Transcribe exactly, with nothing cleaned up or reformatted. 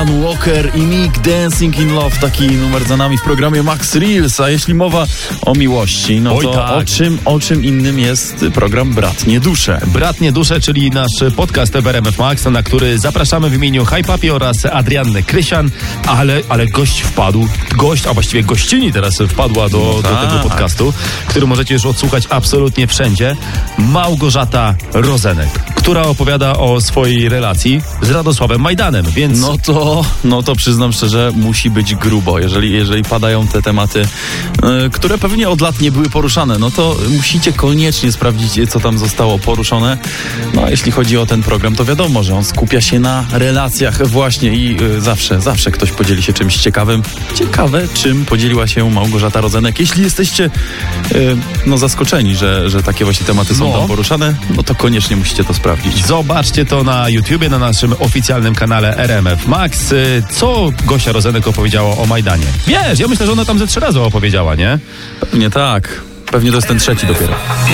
Walker i Nick Dancing in Love, taki numer za nami w programie Max Reels, a jeśli mowa o miłości, no Oj, to tak. o czym, o czym innym jest program Bratnie Dusze. Bratnie Dusze, czyli nasz podcast w R M F Max, na który zapraszamy w imieniu Hi Papi oraz Adrianny Krysian, ale, ale gość wpadł, gość, a właściwie gościni teraz wpadła do, No do tak. tego podcastu, który możecie już odsłuchać absolutnie wszędzie. Małgorzata Rozenek, która opowiada o swojej relacji z Radosławem Majdanem, więc... No to, no to przyznam szczerze, musi być grubo. Jeżeli, jeżeli padają te tematy, yy, które pewnie od lat nie były poruszane, no to musicie koniecznie sprawdzić, co tam zostało poruszone. No a jeśli chodzi o ten program, to wiadomo, że on skupia się na relacjach właśnie i yy, zawsze, zawsze ktoś podzieli się czymś ciekawym. Ciekawe, czym podzieliła się Małgorzata Rozenek. Jeśli jesteście yy, no zaskoczeni, że, że takie właśnie tematy są No. tam poruszane, no to koniecznie musicie to sprawdzić. Zobaczcie to na YouTubie, na naszym oficjalnym kanale R M F Max. Y, Co Gosia Rozenek opowiedziała o Majdanie? Wiesz, ja myślę, że ona tam ze trzy razy opowiedziała, nie? Pewnie tak. Pewnie to jest ten trzeci dopiero.